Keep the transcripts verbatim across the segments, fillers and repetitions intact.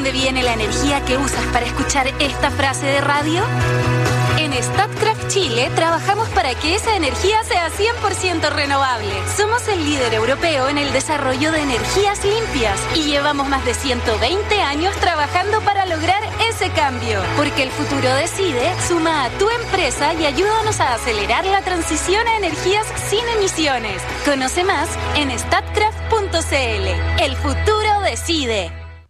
dónde viene la energía que usas para escuchar esta frase de radio? En Statkraft Chile trabajamos para que esa energía sea cien por ciento renovable. Somos el líder europeo en el desarrollo de energías limpias y llevamos más de ciento veinte años trabajando para lograr ese cambio. Porque el futuro decide, suma a tu empresa y ayúdanos a acelerar la transición a energías sin emisiones. Conoce más en statkraft punto c l. El futuro decide.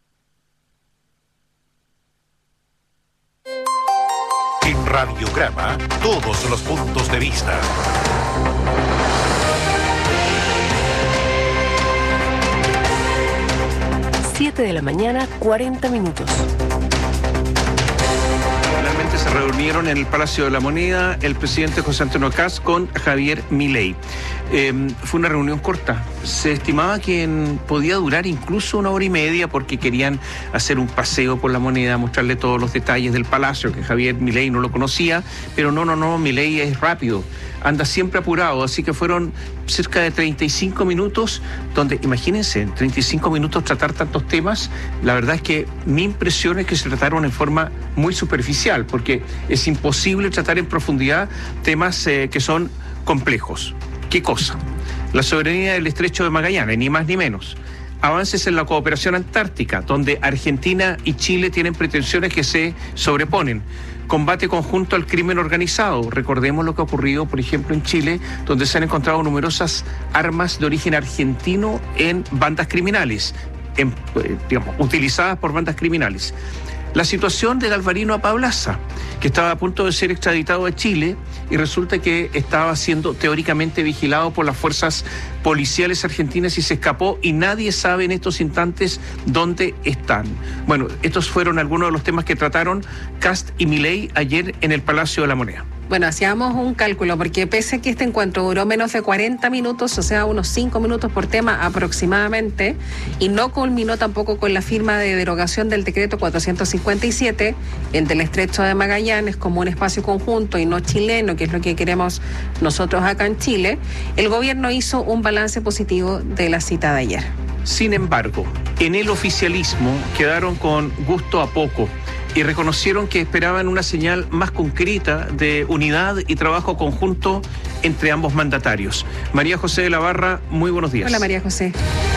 En Radiograma, todos los puntos de vista. siete de la mañana, cuarenta minutos. Finalmente se reunieron en el Palacio de la Moneda el presidente José Antonio Kast con Javier Milei. Eh, fue una reunión corta. Se estimaba que en, podía durar incluso una hora y media porque querían hacer un paseo por la Moneda, mostrarle todos los detalles del palacio, que Javier Milei no lo conocía, pero no, no, no, Milei es rápido, anda siempre apurado, así que fueron cerca de treinta y cinco minutos, donde, imagínense, en treinta y cinco minutos tratar tantos temas. La verdad es que mi impresión es que se trataron en forma muy superficial, porque es imposible tratar en profundidad temas eh, que son complejos. ¿Qué cosa? La soberanía del Estrecho de Magallanes, ni más ni menos. Avances en la cooperación antártica, donde Argentina y Chile tienen pretensiones que se sobreponen. Combate conjunto al crimen organizado. Recordemos lo que ha ocurrido, por ejemplo, en Chile, donde se han encontrado numerosas armas de origen argentino en bandas criminales, en, digamos, utilizadas por bandas criminales. La situación de Galvarino Apablaza, que estaba a punto de ser extraditado a Chile y resulta que estaba siendo teóricamente vigilado por las fuerzas policiales argentinas y se escapó y nadie sabe en estos instantes dónde están. Bueno, estos fueron algunos de los temas que trataron Kast y Milei ayer en el Palacio de la Moneda. Bueno, hacíamos un cálculo, porque pese a que este encuentro duró menos de cuarenta minutos, o sea, unos cinco minutos por tema aproximadamente, y no culminó tampoco con la firma de derogación del decreto cuatrocientos cincuenta y siete, el del Estrecho de Magallanes como un espacio conjunto y no chileno, que es lo que queremos nosotros acá en Chile, el gobierno hizo un balance positivo de la cita de ayer. Sin embargo, en el oficialismo quedaron con gusto a poco y reconocieron que esperaban una señal más concreta de unidad y trabajo conjunto entre ambos mandatarios. María José de la Barra, muy buenos días. Hola, María José.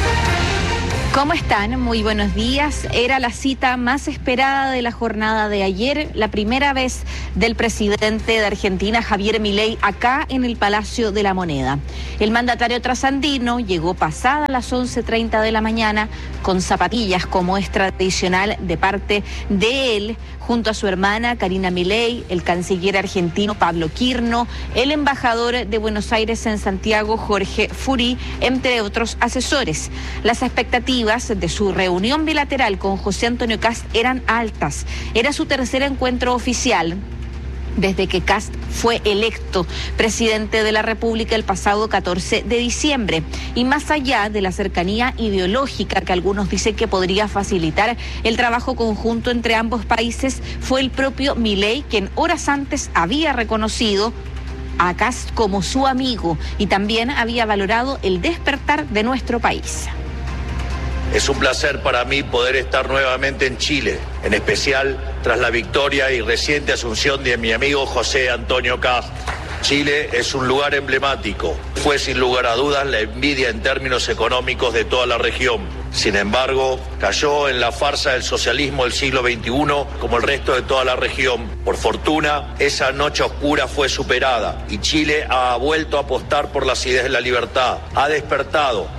¿Cómo están? Muy buenos días. Era la cita más esperada de la jornada de ayer, la primera vez del presidente de Argentina, Javier Milei, acá en el Palacio de la Moneda. El mandatario trasandino llegó pasada las once treinta de la mañana con zapatillas, como es tradicional de parte de él, junto a su hermana Karina Milei, el canciller argentino Pablo Quirno, el embajador de Buenos Aires en Santiago, Jorge Furí, entre otros asesores. Las expectativas de su reunión bilateral con José Antonio Kast eran altas. Era su tercer encuentro oficial desde que Kast fue electo presidente de la República el pasado catorce de diciembre. Y más allá de la cercanía ideológica que algunos dicen que podría facilitar el trabajo conjunto entre ambos países, fue el propio Milei quien horas antes había reconocido a Kast como su amigo y también había valorado el despertar de nuestro país. Es un placer para mí poder estar nuevamente en Chile, en especial tras la victoria y reciente asunción de mi amigo José Antonio Kast. Chile es un lugar emblemático. Fue sin lugar a dudas la envidia en términos económicos de toda la región. Sin embargo, cayó en la farsa del socialismo del siglo veintiuno como el resto de toda la región. Por fortuna, esa noche oscura fue superada y Chile ha vuelto a apostar por las ideas de la libertad. Ha despertado.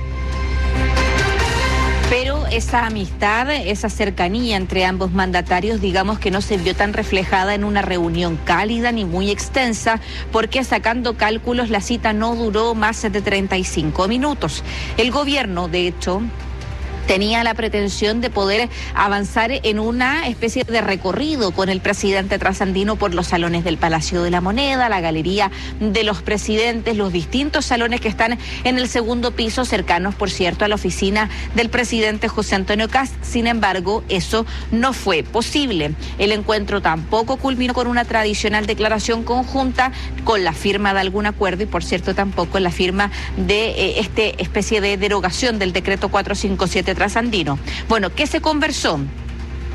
Pero esa amistad, esa cercanía entre ambos mandatarios, digamos que no se vio tan reflejada en una reunión cálida ni muy extensa, porque sacando cálculos la cita no duró más de treinta y cinco minutos. El gobierno, de hecho, tenía la pretensión de poder avanzar en una especie de recorrido con el presidente trasandino por los salones del Palacio de la Moneda, la galería de los presidentes, los distintos salones que están en el segundo piso, cercanos, por cierto, a la oficina del presidente José Antonio Kast. Sin embargo, eso no fue posible. El encuentro tampoco culminó con una tradicional declaración conjunta, con la firma de algún acuerdo y, por cierto, tampoco la firma de eh, este especie de derogación del decreto cuatrocientos cincuenta y siete trasandino. Bueno, ¿qué se conversó?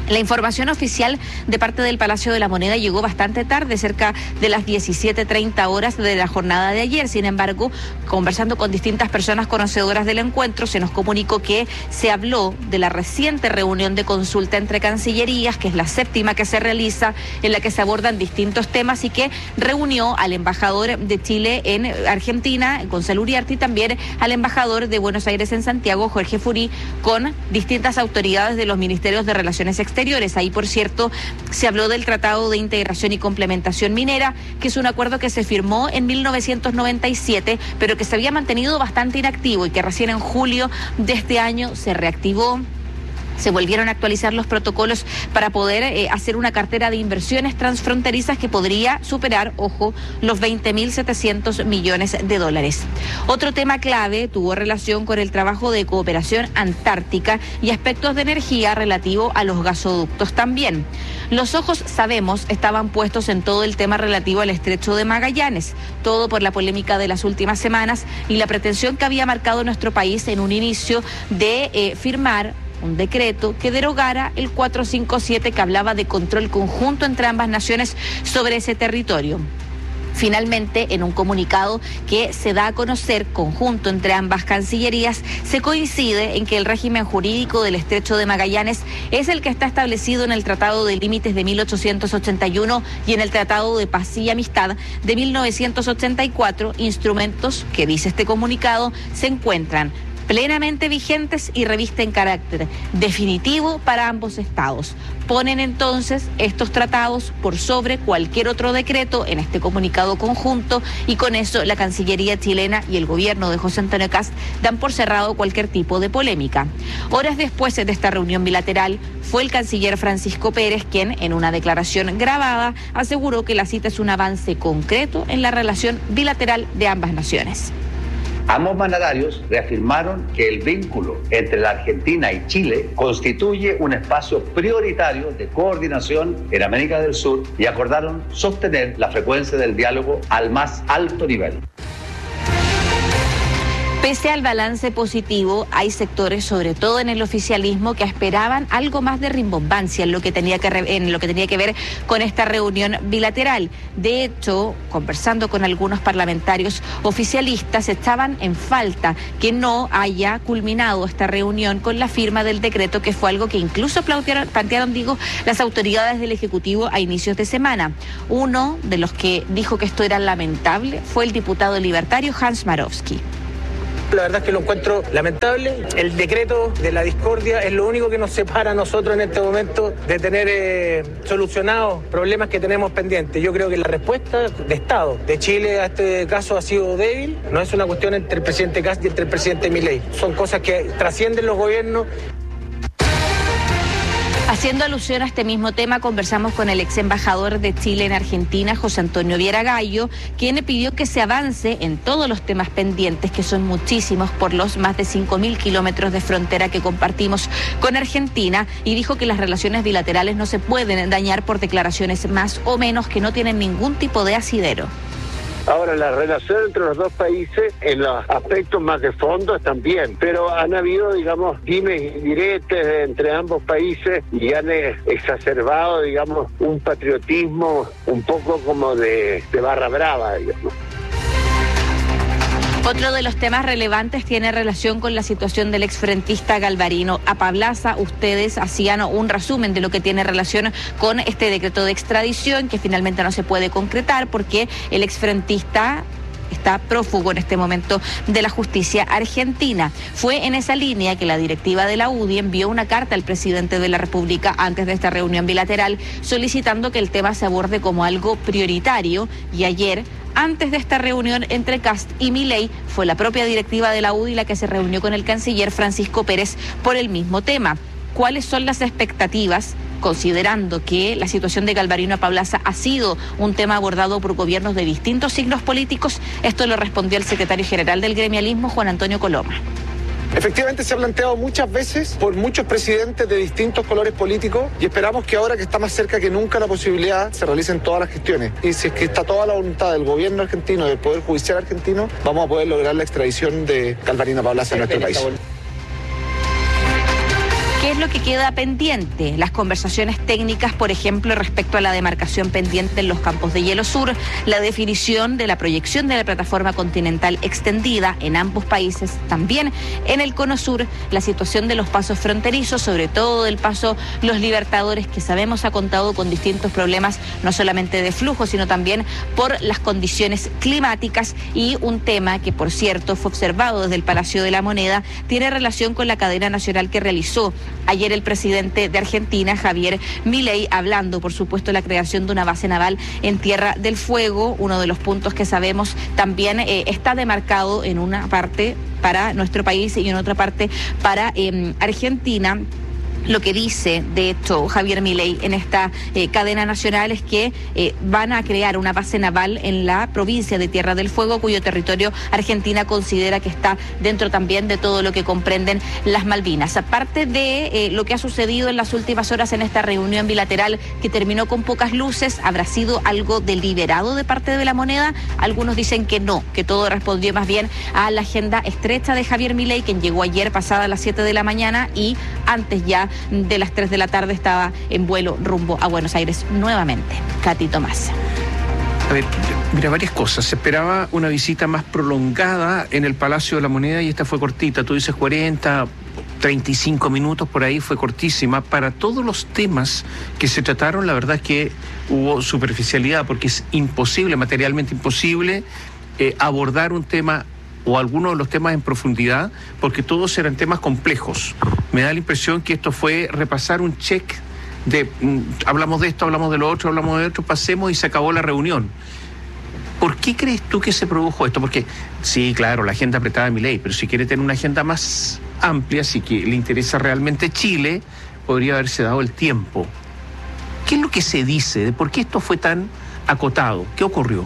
La información oficial de parte del Palacio de la Moneda llegó bastante tarde, cerca de las diecisiete treinta horas de la jornada de ayer. Sin embargo, conversando con distintas personas conocedoras del encuentro, se nos comunicó que se habló de la reciente reunión de consulta entre cancillerías, que es la séptima que se realiza, en la que se abordan distintos temas y que reunió al embajador de Chile en Argentina, Gonzalo Uriarte, y también al embajador de Buenos Aires en Santiago, Jorge Furí, con distintas autoridades de los ministerios de Relaciones Exteriores. Ahí, por cierto, se habló del Tratado de Integración y Complementación Minera, que es un acuerdo que se firmó en mil novecientos noventa y siete, pero que se había mantenido bastante inactivo y que recién en julio de este año se reactivó. Se volvieron a actualizar los protocolos para poder eh, hacer una cartera de inversiones transfronterizas que podría superar, ojo, los veinte mil setecientos millones de dólares. Otro tema clave tuvo relación con el trabajo de cooperación antártica y aspectos de energía relativo a los gasoductos también. Los ojos, sabemos, estaban puestos en todo el tema relativo al estrecho de Magallanes, todo por la polémica de las últimas semanas y la pretensión que había marcado nuestro país en un inicio de eh, firmar un decreto que derogara el cuatrocientos cincuenta y siete que hablaba de control conjunto entre ambas naciones sobre ese territorio. Finalmente, en un comunicado que se da a conocer conjunto entre ambas cancillerías, se coincide en que el régimen jurídico del Estrecho de Magallanes es el que está establecido en el Tratado de Límites de mil ochocientos ochenta y uno y en el Tratado de Paz y Amistad de mil novecientos ochenta y cuatro, instrumentos que, dice este comunicado, se encuentran plenamente vigentes y revisten carácter definitivo para ambos estados. Ponen entonces estos tratados por sobre cualquier otro decreto en este comunicado conjunto y con eso la Cancillería chilena y el gobierno de José Antonio Kast dan por cerrado cualquier tipo de polémica. Horas después de esta reunión bilateral, fue el canciller Francisco Pérez quien, en una declaración grabada, aseguró que la cita es un avance concreto en la relación bilateral de ambas naciones. Ambos mandatarios reafirmaron que el vínculo entre la Argentina y Chile constituye un espacio prioritario de coordinación en América del Sur y acordaron sostener la frecuencia del diálogo al más alto nivel. Pese al balance positivo, hay sectores, sobre todo en el oficialismo, que esperaban algo más de rimbombancia en lo que tenía que re- en lo que tenía que ver con esta reunión bilateral. De hecho, conversando con algunos parlamentarios oficialistas, estaban en falta que no haya culminado esta reunión con la firma del decreto, que fue algo que incluso plantearon, plantearon digo, las autoridades del Ejecutivo a inicios de semana. Uno de los que dijo que esto era lamentable fue el diputado libertario Hans Marowski. La verdad es que lo encuentro lamentable. El decreto de la discordia es lo único que nos separa a nosotros en este momento de tener eh, solucionados problemas que tenemos pendientes. Yo creo que la respuesta de Estado de Chile a este caso ha sido débil. No es una cuestión entre el presidente Kast y entre el presidente Milei. Son cosas que trascienden los gobiernos. Haciendo alusión a este mismo tema, conversamos con el ex embajador de Chile en Argentina, José Antonio Viera Gallo, quien pidió que se avance en todos los temas pendientes, que son muchísimos por los más de cinco mil kilómetros de frontera que compartimos con Argentina, y dijo que las relaciones bilaterales no se pueden dañar por declaraciones más o menos que no tienen ningún tipo de asidero. Ahora, la relación entre los dos países, en los aspectos más de fondo, están bien, pero han habido, digamos, dimes y diretes entre ambos países y han eh, exacerbado, digamos, un patriotismo un poco como de, de barra brava, digamos. Otro de los temas relevantes tiene relación con la situación del exfrentista Galvarino Apablaza. Ustedes hacían un resumen de lo que tiene relación con este decreto de extradición que finalmente no se puede concretar porque el exfrentista está prófugo en este momento de la justicia argentina. Fue en esa línea que la directiva de la U D I envió una carta al presidente de la República antes de esta reunión bilateral solicitando que el tema se aborde como algo prioritario, y ayer, antes de esta reunión entre Kast y Milei, fue la propia directiva de la U D I la que se reunió con el canciller Francisco Pérez por el mismo tema. ¿Cuáles son las expectativas, considerando que la situación de Galvarino Apablaza ha sido un tema abordado por gobiernos de distintos signos políticos? Esto lo respondió el secretario general del gremialismo, Juan Antonio Coloma. Efectivamente se ha planteado muchas veces por muchos presidentes de distintos colores políticos y esperamos que ahora que está más cerca que nunca la posibilidad se realicen todas las gestiones. Y si es que está toda la voluntad del gobierno argentino y del Poder Judicial argentino, vamos a poder lograr la extradición de Galvarino Apablaza en nuestro país. ¿Qué ¿Qué es lo que queda pendiente? Las conversaciones técnicas, por ejemplo, respecto a la demarcación pendiente en los campos de hielo sur, la definición de la proyección de la plataforma continental extendida en ambos países, también en el cono sur, la situación de los pasos fronterizos, sobre todo del paso Los Libertadores, que sabemos ha contado con distintos problemas, no solamente de flujo, sino también por las condiciones climáticas, y un tema que, por cierto, fue observado desde el Palacio de la Moneda, tiene relación con la cadena nacional que realizó ayer el presidente de Argentina, Javier Milei, hablando, por supuesto, de la creación de una base naval en Tierra del Fuego, uno de los puntos que sabemos también eh, está demarcado en una parte para nuestro país y en otra parte para eh, Argentina. Lo que dice, de hecho, Javier Milei en esta eh, cadena nacional es que eh, van a crear una base naval en la provincia de Tierra del Fuego, cuyo territorio Argentina considera que está dentro también de todo lo que comprenden las Malvinas. Aparte de eh, lo que ha sucedido en las últimas horas en esta reunión bilateral que terminó con pocas luces, ¿habrá sido algo deliberado de parte de la Moneda? Algunos dicen que no, que todo respondió más bien a la agenda estrecha de Javier Milei, quien llegó ayer pasada las siete de la mañana y antes ya de las tres de la tarde estaba en vuelo rumbo a Buenos Aires nuevamente. Katy Tomás. A ver, mira, varias cosas. Se esperaba una visita más prolongada en el Palacio de la Moneda y esta fue cortita. Tú dices cuarenta, treinta y cinco minutos, por ahí fue cortísima. Para todos los temas que se trataron, la verdad es que hubo superficialidad, porque es imposible, materialmente imposible, eh, abordar un tema o algunos de los temas en profundidad, porque todos eran temas complejos. Me da la impresión que esto fue repasar un check de mm, hablamos de esto, hablamos de lo otro, hablamos de otro, pasemos y se acabó la reunión. ¿Por qué crees tú que se produjo esto? Porque sí, claro, la agenda apretada de Milei, pero si quiere tener una agenda más amplia, si que le interesa realmente Chile, podría haberse dado el tiempo. ¿Qué es lo que se dice de por qué esto fue tan acotado? ¿Qué ocurrió?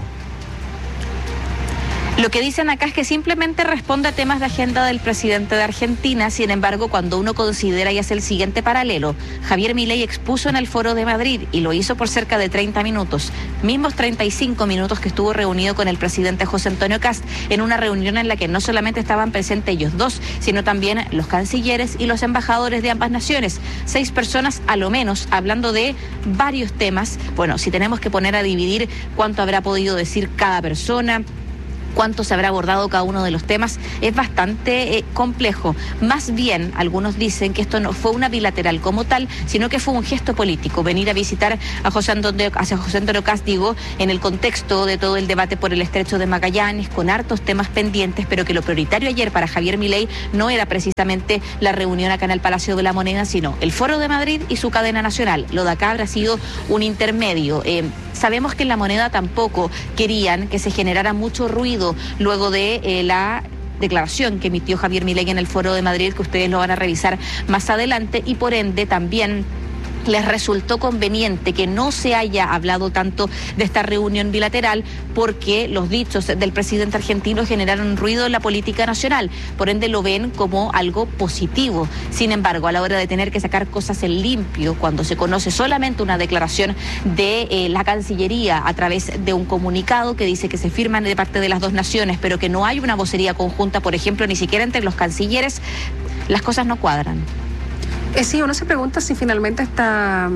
Lo que dicen acá es que simplemente responde a temas de agenda del presidente de Argentina. Sin embargo, cuando uno considera y hace el siguiente paralelo, Javier Milei expuso en el Foro de Madrid y lo hizo por cerca de treinta minutos, mismos treinta y cinco minutos que estuvo reunido con el presidente José Antonio Kast, en una reunión en la que no solamente estaban presentes ellos dos, sino también los cancilleres y los embajadores de ambas naciones. Seis personas a lo menos, hablando de varios temas. Bueno, si tenemos que poner a dividir cuánto habrá podido decir cada persona, cuánto se habrá abordado cada uno de los temas, es bastante eh, complejo. Más bien, algunos dicen que esto no fue una bilateral como tal, sino que fue un gesto político, venir a visitar a José Antonio, hacia José Antonio Kast, digo, en el contexto de todo el debate por el Estrecho de Magallanes, con hartos temas pendientes, pero que lo prioritario ayer para Javier Milei no era precisamente la reunión acá en el Palacio de la Moneda, sino el Foro de Madrid y su cadena nacional. Lo de acá habrá sido un intermedio. Eh, sabemos que en la Moneda tampoco querían que se generara mucho ruido luego de eh, la declaración que emitió Javier Milei en el Foro de Madrid, que ustedes lo van a revisar más adelante, y por ende también les resultó conveniente que no se haya hablado tanto de esta reunión bilateral, porque los dichos del presidente argentino generaron ruido en la política nacional, por ende lo ven como algo positivo. Sin embargo, a la hora de tener que sacar cosas en limpio, cuando se conoce solamente una declaración de eh, la Cancillería a través de un comunicado que dice que se firman de parte de las dos naciones, pero que no hay una vocería conjunta, por ejemplo, ni siquiera entre los cancilleres, las cosas no cuadran. Eh, sí, uno se pregunta si finalmente esta,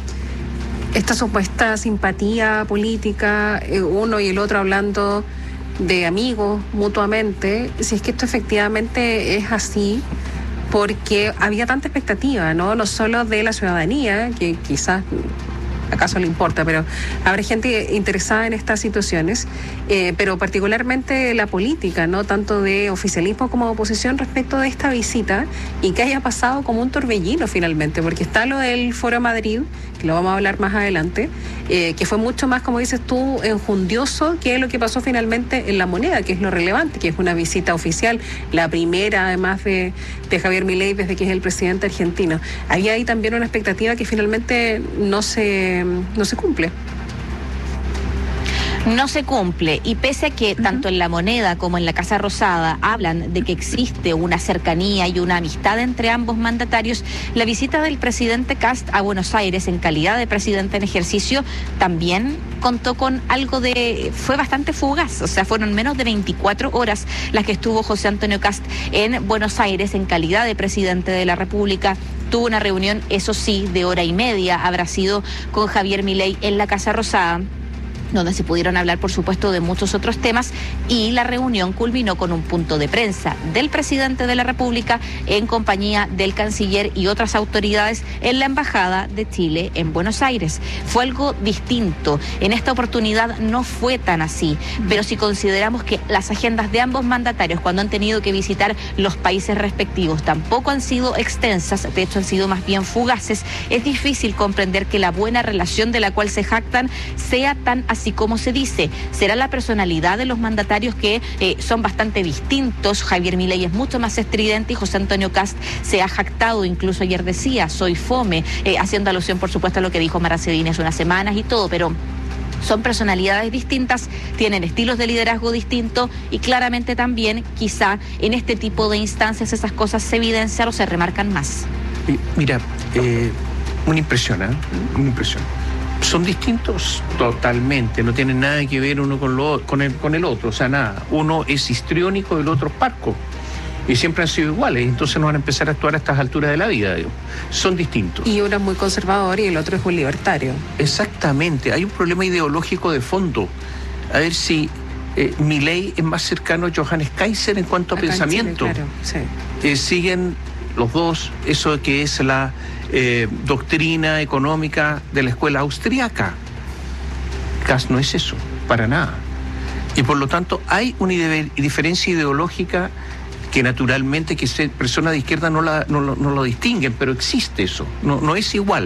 esta supuesta simpatía política, eh, uno y el otro hablando de amigos mutuamente, si es que esto efectivamente es así, porque había tanta expectativa, ¿no? No solo de la ciudadanía, que quizás acaso le importa, pero habrá gente interesada en estas situaciones, eh, pero particularmente la política, no tanto de oficialismo como de oposición respecto de esta visita, y que haya pasado como un torbellino finalmente, porque está lo del Foro Madrid, que lo vamos a hablar más adelante, eh, que fue mucho más, como dices tú, enjundioso que lo que pasó finalmente en la Moneda, que es lo relevante, que es una visita oficial, la primera además de, de Javier Milei desde que es el presidente argentino. Había ahí también una expectativa que finalmente no se, no se cumple. No se cumple, y pese a que uh-huh. tanto en la Moneda como en la Casa Rosada hablan de que existe una cercanía y una amistad entre ambos mandatarios, la visita del presidente Kast a Buenos Aires en calidad de presidente en ejercicio también contó con algo de... fue bastante fugaz, o sea, fueron menos de veinticuatro horas las que estuvo José Antonio Kast en Buenos Aires en calidad de presidente de la República. tuvo una reunión, eso sí, de hora y media, habrá sido con Javier Milei en la Casa Rosada, donde se pudieron hablar, por supuesto, de muchos otros temas, y la reunión culminó con un punto de prensa del presidente de la República en compañía del canciller y otras autoridades en la Embajada de Chile en Buenos Aires. Fue algo distinto. En esta oportunidad no fue tan así, pero si consideramos que las agendas de ambos mandatarios, cuando han tenido que visitar los países respectivos, tampoco han sido extensas, de hecho han sido más bien fugaces, es difícil comprender que la buena relación de la cual se jactan sea tan así. Así como se dice, será la personalidad de los mandatarios que eh, son bastante distintos. Javier Milei es mucho más estridente y José Antonio Kast se ha jactado, incluso ayer decía, soy fome, eh, haciendo alusión por supuesto a lo que dijo Mara Cedini hace unas semanas y todo, pero son personalidades distintas, tienen estilos de liderazgo distintos y claramente también quizá en este tipo de instancias esas cosas se evidencian o se remarcan más. Mira, eh, una impresión, ¿eh? Una impresión. Son distintos totalmente, no tienen nada que ver uno con, lo, con, el, con el otro, o sea, nada. Uno es histriónico y el otro es parco, y siempre han sido iguales, entonces no van a empezar a actuar a estas alturas de la vida, digo. Son distintos. Y uno es muy conservador y el otro es un libertario. Exactamente, hay un problema ideológico de fondo. A ver si eh, Milei es más cercano a Johannes Kaiser en cuanto a Acá pensamiento. en Chile, claro, sí. eh, siguen los dos eso que es la eh, doctrina económica de la escuela austriaca. Kast no es eso, para nada. Y por lo tanto hay una ide- diferencia ideológica que naturalmente que se, personas de izquierda no, la, no, lo, no lo distinguen, pero existe eso, no, no es igual.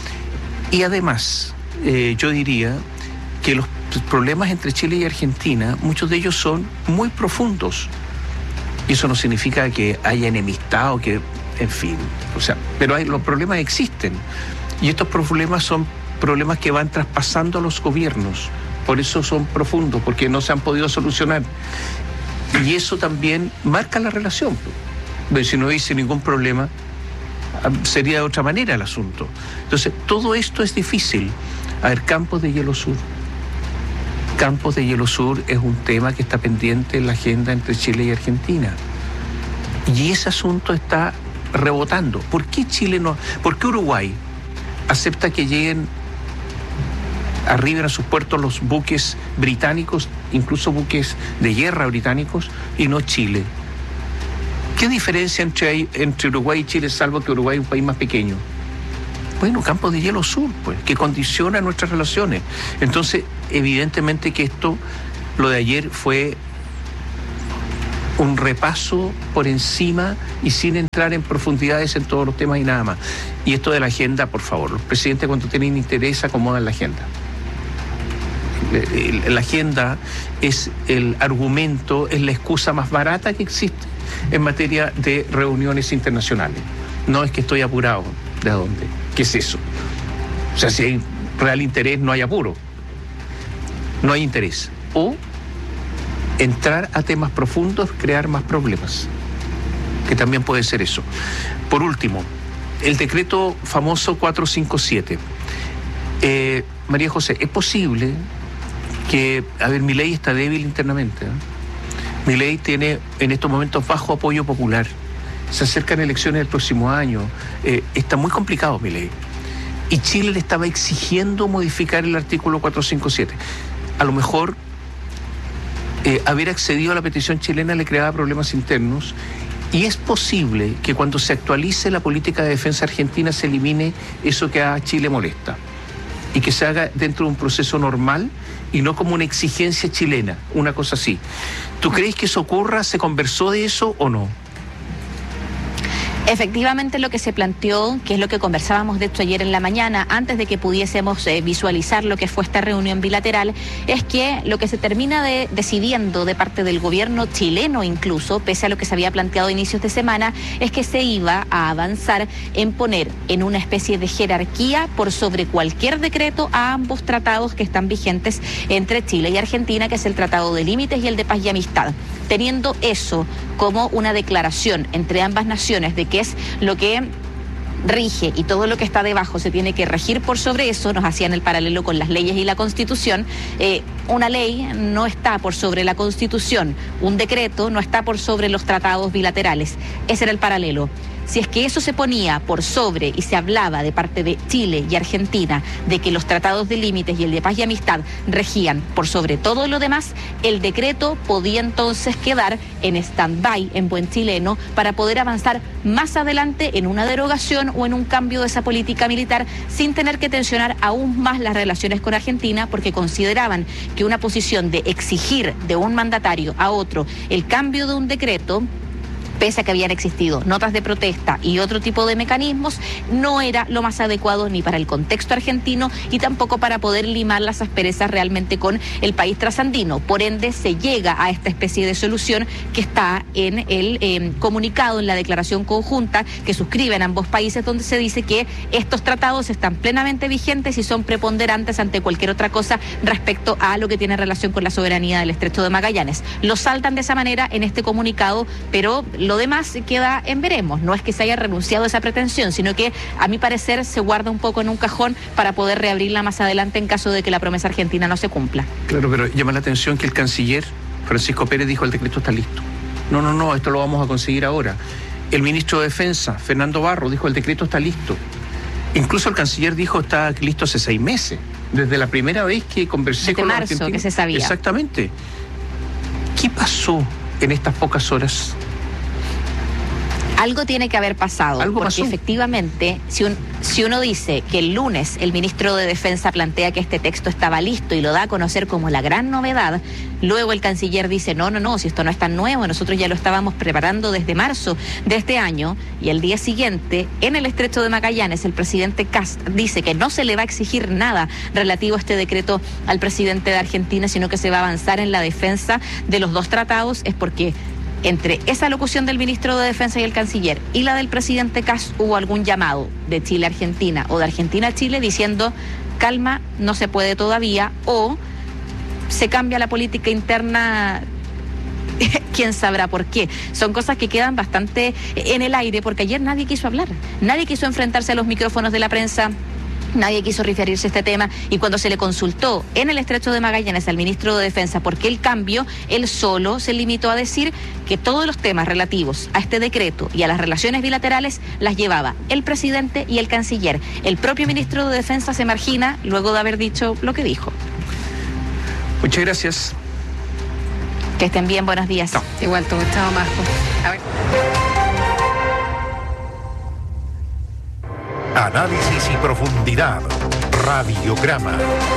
Y además, eh, yo diría que los problemas entre Chile y Argentina, muchos de ellos son muy profundos. Y eso no significa que haya enemistad o que, en fin, o sea, pero hay, los problemas existen. Y estos problemas son problemas que van traspasando a los gobiernos. Por eso son profundos, porque no se han podido solucionar. Y eso también marca la relación. Pero si no hubiese ningún problema, sería de otra manera el asunto. Entonces, todo esto es difícil. A ver, Campos de Hielo Sur. Campos de Hielo Sur es un tema que está pendiente en la agenda entre Chile y Argentina. Y ese asunto está rebotando. ¿Por qué Chile no? ¿Por qué Uruguay acepta que lleguen, arriben a sus puertos los buques británicos, incluso buques de guerra británicos, y no Chile? ¿Qué diferencia entre, entre Uruguay y Chile, salvo que Uruguay es un país más pequeño? Bueno, Campos de Hielo Sur, pues, que condiciona nuestras relaciones. Entonces, evidentemente que esto, lo de ayer fue un repaso por encima y sin entrar en profundidades en todos los temas y nada más. Y esto de la agenda, por favor, los presidentes cuando tienen interés acomodan la agenda. La agenda es el argumento, es la excusa más barata que existe en materia de reuniones internacionales. No es que estoy apurado. ¿De dónde? ¿Qué es eso? O sea, si hay real interés, no hay apuro. No hay interés. O entrar a temas profundos, crear más problemas. Que también puede ser eso. Por último, el decreto famoso cuatrocientos cincuenta y siete. Eh, María José, ¿es posible que, a ver, Milei está débil internamente, ¿eh? Milei tiene en estos momentos bajo apoyo popular. Se acercan elecciones el próximo año. Eh, está muy complicado, Milei. Y Chile le estaba exigiendo modificar el artículo cuatrocientos cincuenta y siete. A lo mejor eh, haber accedido a la petición chilena le creaba problemas internos. Y es posible que cuando se actualice la política de defensa argentina se elimine eso que a Chile molesta. Y que se haga dentro de un proceso normal y no como una exigencia chilena, una cosa así. ¿Tú crees que eso ocurra? ¿Se conversó de eso o no? Efectivamente, lo que se planteó, que es lo que conversábamos de hecho ayer en la mañana, antes de que pudiésemos eh, visualizar lo que fue esta reunión bilateral, es que lo que se termina de, decidiendo de parte del gobierno chileno incluso, pese a lo que se había planteado a inicios de semana, es que se iba a avanzar en poner en una especie de jerarquía por sobre cualquier decreto a ambos tratados que están vigentes entre Chile y Argentina, que es el Tratado de Límites y el de Paz y Amistad. Teniendo eso como una declaración entre ambas naciones de que es lo que rige y todo lo que está debajo se tiene que regir por sobre eso, nos hacían el paralelo con las leyes y la Constitución. Eh, una ley no está por sobre la Constitución, un decreto no está por sobre los tratados bilaterales. Ese era el paralelo. si es que eso se ponía por sobre y se hablaba de parte de Chile y Argentina de que los tratados de límites y el de paz y amistad regían por sobre todo lo demás, el decreto podía entonces quedar en stand-by, en buen chileno, para poder avanzar más adelante en una derogación o en un cambio de esa política militar sin tener que tensionar aún más las relaciones con Argentina, porque consideraban que una posición de exigir de un mandatario a otro el cambio de un decreto, pese a que habían existido notas de protesta y otro tipo de mecanismos, no era lo más adecuado ni para el contexto argentino y tampoco para poder limar las asperezas realmente con el país trasandino. Por ende, se llega a esta especie de solución que está en el eh, comunicado, en la declaración conjunta que suscriben ambos países, donde se dice que estos tratados están plenamente vigentes y son preponderantes ante cualquier otra cosa respecto a lo que tiene relación con la soberanía del Estrecho de Magallanes. Lo saltan de esa manera en este comunicado, pero lo demás queda en veremos. No es que se haya renunciado a esa pretensión, sino que, a mi parecer, se guarda un poco en un cajón para poder reabrirla más adelante en caso de que la promesa argentina no se cumpla. Claro, pero llama la atención que el canciller Francisco Pérez dijo: el decreto está listo. No, no, no, esto lo vamos a conseguir ahora. El ministro de Defensa, Fernando Barro, dijo: el decreto está listo. Incluso el canciller dijo: está listo hace seis meses, desde la primera vez que conversé desde con los marzo, argentinos. que se sabía. Exactamente. ¿Qué pasó en estas pocas horas? Algo tiene que haber pasado, ¿Algo porque pasó? efectivamente, si, un, si uno dice que el lunes el ministro de Defensa plantea que este texto estaba listo y lo da a conocer como la gran novedad, luego el canciller dice: no, no, no, si esto no es tan nuevo, nosotros ya lo estábamos preparando desde marzo de este año, y el día siguiente, en el Estrecho de Magallanes, el presidente Kast dice que no se le va a exigir nada relativo a este decreto al presidente de Argentina, sino que se va a avanzar en la defensa de los dos tratados. Es porque entre esa locución del ministro de Defensa y el canciller y la del presidente Kast hubo algún llamado de Chile a Argentina o de Argentina a Chile diciendo: calma, no se puede todavía, o se cambia la política interna. ¿Quién sabrá por qué? Son cosas que quedan bastante en el aire, porque ayer nadie quiso hablar, nadie quiso enfrentarse a los micrófonos de la prensa. Nadie quiso referirse a este tema, y cuando se le consultó en el Estrecho de Magallanes al ministro de Defensa por qué el cambio, él solo se limitó a decir que todos los temas relativos a este decreto y a las relaciones bilaterales las llevaba el presidente y el canciller. El propio ministro de Defensa se margina luego de haber dicho lo que dijo. Muchas gracias. Que estén bien, buenos días. No. Igual todo, chao, Marco. A ver. Análisis y profundidad. Radiograma.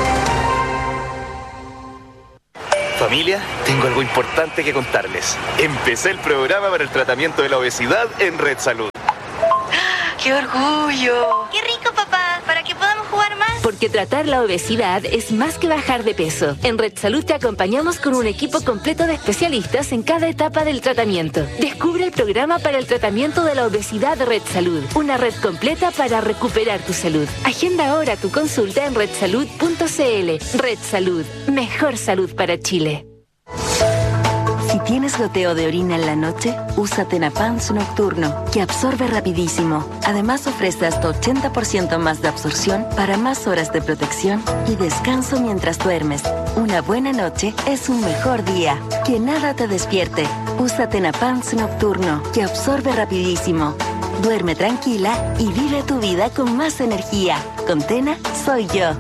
Familia, tengo algo importante que contarles. Empecé el programa para el tratamiento de la obesidad en Red Salud. ¡Qué orgullo! ¡Qué rico, papá! ¿Para que podamos jugar más? Porque tratar la obesidad es más que bajar de peso. En Red Salud te acompañamos con un equipo completo de especialistas en cada etapa del tratamiento. Descubre el programa para el tratamiento de la obesidad de Red Salud. Una red completa para recuperar tu salud. Agenda ahora tu consulta en red salud punto c l. Red Salud. Mejor salud para Chile. Si tienes goteo de orina en la noche, usa Tenapans Nocturno, que absorbe rapidísimo. Además, ofrece hasta ochenta por ciento más de absorción para más horas de protección y descanso mientras duermes. Una buena noche es un mejor día. Que nada te despierte. Usa Tenapans Nocturno, que absorbe rapidísimo. Duerme tranquila y vive tu vida con más energía. Con Tena, soy yo.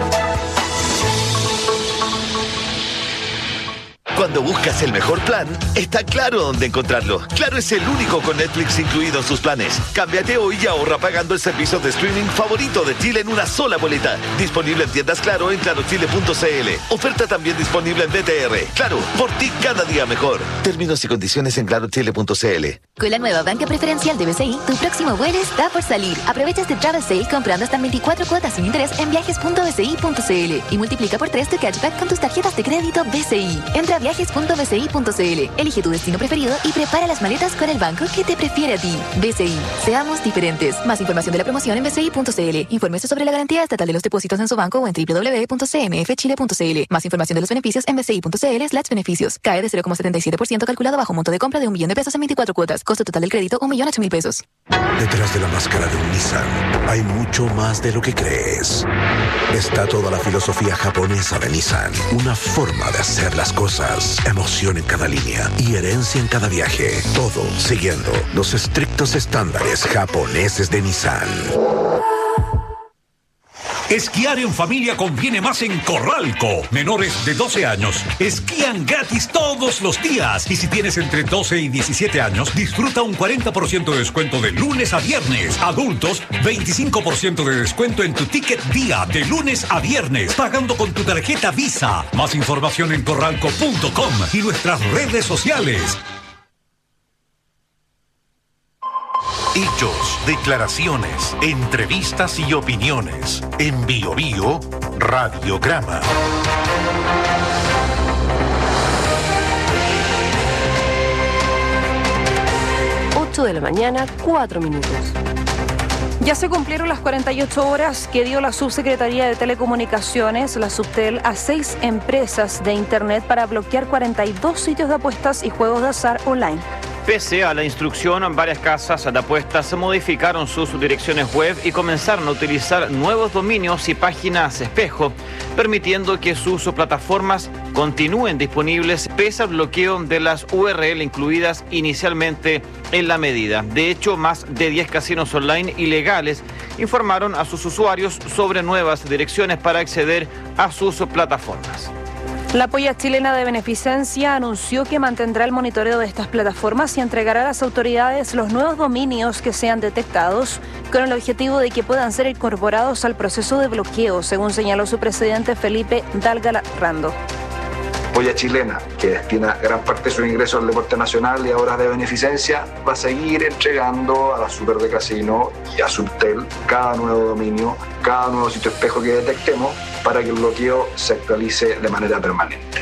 Cuando buscas el mejor plan, está Claro dónde encontrarlo. Claro es el único con Netflix incluido en sus planes. Cámbiate hoy y ahorra pagando el servicio de streaming favorito de Chile en una sola boleta. Disponible en tiendas Claro en claro chile punto c l. Oferta también disponible en D T R. Claro, por ti cada día mejor. Términos y condiciones en claro chile punto c l. Con la nueva banca preferencial de B C I, tu próximo vuelo está por salir. Aprovecha este travel sale comprando hasta veinticuatro cuotas sin interés en viajes punto b c i punto c l y multiplica por tres tu cashback con tus tarjetas de crédito B C I. Entra a viajes punto b c i punto c l, elige tu destino preferido y prepara las maletas con el banco que te prefiere a ti. B C I, seamos diferentes. Más información de la promoción en b c i punto c l. Infórmese sobre la garantía estatal de los depósitos en su banco o en w w w punto c m f chile punto c l. Más información de los beneficios en b c i punto c l slash beneficios. Cae de cero coma setenta y siete por ciento calculado bajo monto de compra de un millón de pesos en veinticuatro cuotas. Costo total del crédito un millón ocho mil pesos. Detrás de la máscara de un Nissan hay mucho más de lo que crees. Está toda la filosofía japonesa de Nissan, una forma de hacer las cosas. más emoción en cada línea y herencia en cada viaje. Todo siguiendo los estrictos estándares japoneses de Nissan. Esquiar en familia conviene más en Corralco. Menores de doce años esquían gratis todos los días. Y si tienes entre doce y diecisiete años, disfruta un cuarenta por ciento de descuento de lunes a viernes. Adultos, veinticinco por ciento de descuento en tu ticket día de lunes a viernes, pagando con tu tarjeta Visa. Más información en corralco punto com y nuestras redes sociales. Hechos, declaraciones, entrevistas y opiniones. En Bio Bio, Radiograma. ocho de la mañana, cuatro minutos. Ya se cumplieron las cuarenta y ocho horas que dio la Subsecretaría de Telecomunicaciones, la Subtel, a seis empresas de Internet para bloquear cuarenta y dos sitios de apuestas y juegos de azar online. Pese a la instrucción, varias casas de apuestas modificaron sus direcciones web y comenzaron a utilizar nuevos dominios y páginas espejo, permitiendo que sus plataformas continúen disponibles pese al bloqueo de las U R L incluidas inicialmente en la medida. De hecho, más de diez casinos online ilegales informaron a sus usuarios sobre nuevas direcciones para acceder a sus plataformas. La Polla Chilena de Beneficencia anunció que mantendrá el monitoreo de estas plataformas y entregará a las autoridades los nuevos dominios que sean detectados, con el objetivo de que puedan ser incorporados al proceso de bloqueo, según señaló su presidente Felipe Dalgalarrando. Polla Chilena, que destina gran parte de sus ingresos al deporte nacional y a obras de beneficencia, va a seguir entregando a la Super de Casino y a Subtel cada nuevo dominio, cada nuevo sitio espejo que detectemos para que el bloqueo se actualice de manera permanente.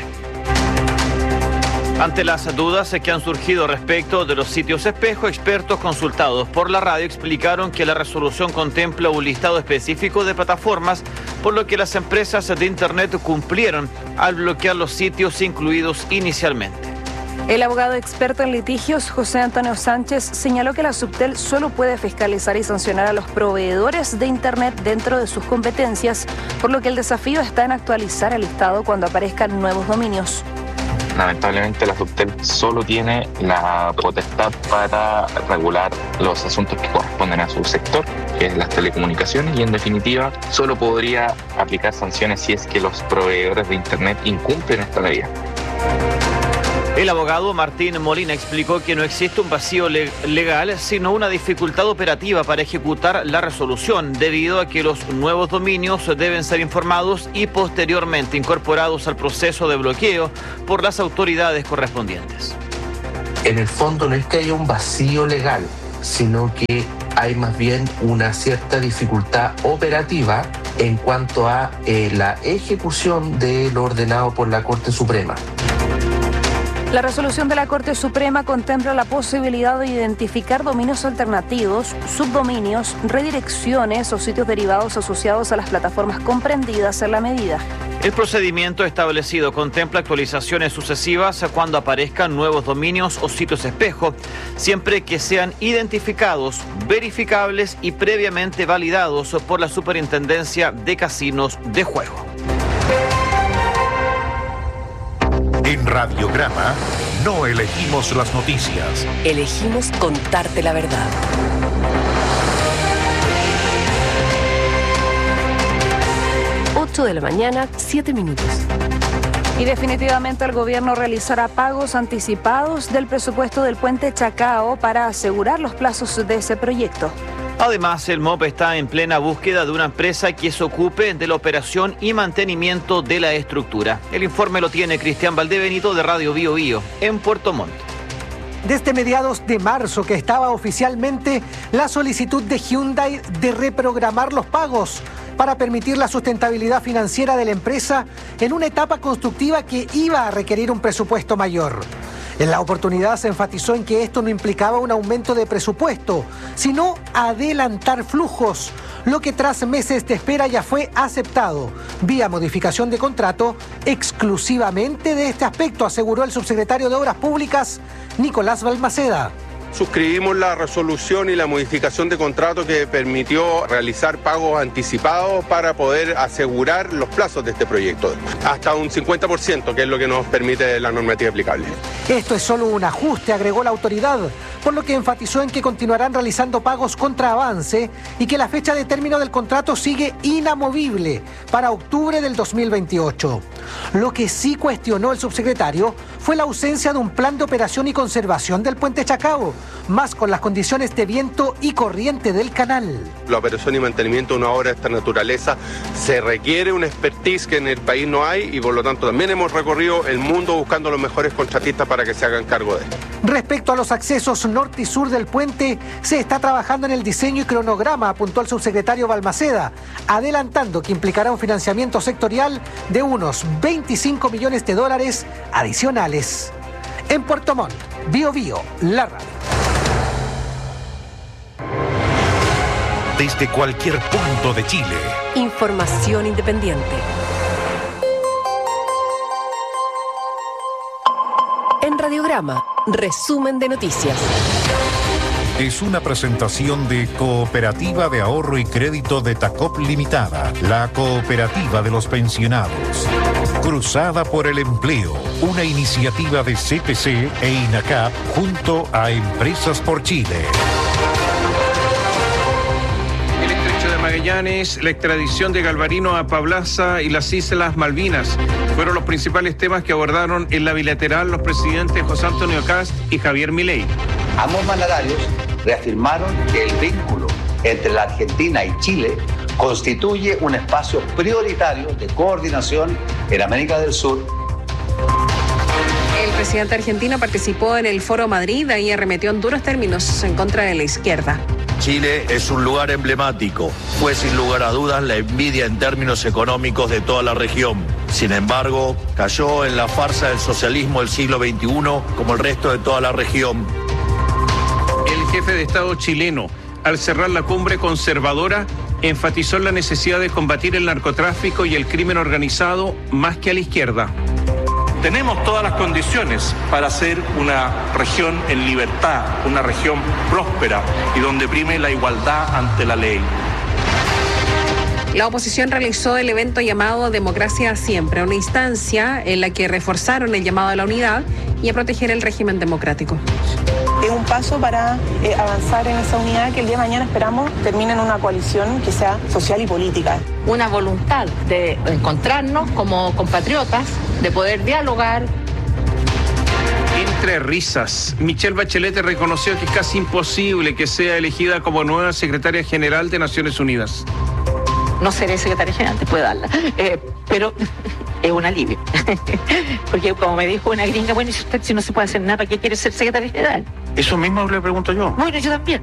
Ante las dudas que han surgido respecto de los sitios espejo, expertos consultados por la radio explicaron que la resolución contempla un listado específico de plataformas, por lo que las empresas de Internet cumplieron al bloquear los sitios incluidos inicialmente. El abogado experto en litigios, José Antonio Sánchez, señaló que la Subtel solo puede fiscalizar y sancionar a los proveedores de Internet dentro de sus competencias, por lo que el desafío está en actualizar el listado cuando aparezcan nuevos dominios. Lamentablemente la Subtel solo tiene la potestad para regular los asuntos que corresponden a su sector, que es las telecomunicaciones, y en definitiva solo podría aplicar sanciones si es que los proveedores de Internet incumplen esta medida. El abogado Martín Molina explicó que no existe un vacío le- legal, sino una dificultad operativa para ejecutar la resolución, debido a que los nuevos dominios deben ser informados y posteriormente incorporados al proceso de bloqueo por las autoridades correspondientes. En el fondo no es que haya un vacío legal, sino que hay más bien una cierta dificultad operativa en cuanto a eh, la ejecución de lo ordenado por la Corte Suprema. La resolución de la Corte Suprema contempla la posibilidad de identificar dominios alternativos, subdominios, redirecciones o sitios derivados asociados a las plataformas comprendidas en la medida. El procedimiento establecido contempla actualizaciones sucesivas cuando aparezcan nuevos dominios o sitios espejo, siempre que sean identificados, verificables y previamente validados por la Superintendencia de Casinos de Juego. En Radiograma no elegimos las noticias. Elegimos contarte la verdad. ocho de la mañana, siete minutos. Y definitivamente el gobierno realizará pagos anticipados del presupuesto del puente Chacao para asegurar los plazos de ese proyecto. Además, el M O P está en plena búsqueda de una empresa que se ocupe de la operación y mantenimiento de la estructura. El informe lo tiene Cristian Valdebenito de Radio Bio Bio en Puerto Montt. Desde mediados de marzo que estaba oficialmente la solicitud de Hyundai de reprogramar los pagos para permitir la sustentabilidad financiera de la empresa en una etapa constructiva que iba a requerir un presupuesto mayor. En la oportunidad se enfatizó en que esto no implicaba un aumento de presupuesto, sino adelantar flujos, lo que tras meses de espera ya fue aceptado, vía modificación de contrato, exclusivamente de este aspecto, aseguró el subsecretario de Obras Públicas, Nicolás Balmaceda. suscribimos la resolución y la modificación de contrato que permitió realizar pagos anticipados para poder asegurar los plazos de este proyecto, hasta un cincuenta por ciento, que es lo que nos permite la normativa aplicable. Esto es solo un ajuste, agregó la autoridad, por lo que enfatizó en que continuarán realizando pagos contra avance y que la fecha de término del contrato sigue inamovible para octubre del dos mil veintiocho. Lo que sí cuestionó el subsecretario fue la ausencia de un plan de operación y conservación del puente Chacao, más con las condiciones de viento y corriente del canal. La operación y mantenimiento de una obra de esta naturaleza se requiere una expertise que en el país no hay y por lo tanto también hemos recorrido el mundo buscando los mejores contratistas para que se hagan cargo de esto. Respecto a los accesos norte y sur del puente, se está trabajando en el diseño y cronograma, apuntó el subsecretario Balmaceda, adelantando que implicará un financiamiento sectorial de unos veinticinco millones de dólares adicionales. En Puerto Montt, Bio Bio, la radio. Desde cualquier punto de Chile. Información independiente. En Radiograma, resumen de noticias. Es una presentación de Cooperativa de Ahorro y Crédito de Tacop Limitada, la cooperativa de los pensionados. Cruzada por el Empleo, una iniciativa de C P C e INACAP junto a Empresas por Chile. El estrecho de Magallanes, la extradición de Galvarino a Pablaza y las Islas Malvinas fueron los principales temas que abordaron en la bilateral los presidentes José Antonio Kast y Javier Milei. Ambos mandatarios reafirmaron que el vínculo entre la Argentina y Chile constituye un espacio prioritario de coordinación en América del Sur. El presidente argentino participó en el Foro Madrid y arremetió en duros términos en contra de la izquierda. Chile es un lugar emblemático. Fue sin lugar a dudas la envidia en términos económicos de toda la región. Sin embargo, cayó en la farsa del socialismo del siglo veintiuno como el resto de toda la región. El jefe de Estado chileno, al cerrar la cumbre conservadora, enfatizó en la necesidad de combatir el narcotráfico y el crimen organizado más que a la izquierda. Tenemos todas las condiciones para ser una región en libertad, una región próspera y donde prime la igualdad ante la ley. La oposición realizó el evento llamado Democracia Siempre, una instancia en la que reforzaron el llamado a la unidad y a proteger el régimen democrático. Es un paso para eh, avanzar en esa unidad que el día de mañana esperamos termine en una coalición que sea social y política. Una voluntad de encontrarnos como compatriotas, de poder dialogar. Entre risas, Michelle Bachelet reconoció que es casi imposible que sea elegida como nueva secretaria general de Naciones Unidas. No seré secretaria general, te puedo darla, eh, pero es un alivio. Porque como me dijo una gringa, bueno, ¿y usted si no se puede hacer nada, para qué quiere ser secretaria general? Eso mismo le pregunto yo. Bueno, yo también.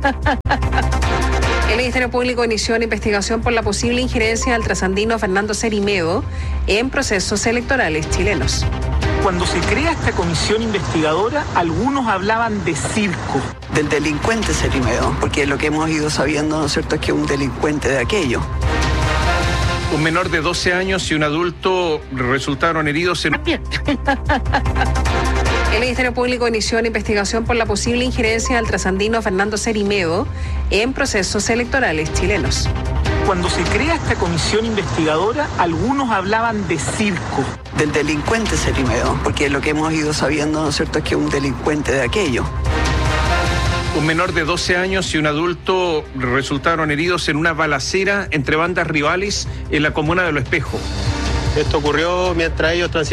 El Ministerio Público inició una investigación por la posible injerencia del trasandino Fernando Cerimedo en procesos electorales chilenos. Cuando se crea esta comisión investigadora, algunos hablaban de circo. Del delincuente Cerimedo, porque lo que hemos ido sabiendo, ¿no es cierto?, es que es un delincuente de aquello. Un menor de doce años y un adulto resultaron heridos en... El Ministerio Público inició una investigación por la posible injerencia del trasandino Fernando Cerimedo en procesos electorales chilenos. Cuando se crea esta comisión investigadora, algunos hablaban de circo. Del delincuente Cerimedo, porque lo que hemos ido sabiendo, ¿no es cierto?, es que es un delincuente de aquello. Un menor de doce años y un adulto resultaron heridos en una balacera entre bandas rivales en la comuna de Lo Espejo. Esto ocurrió mientras ellos transitaban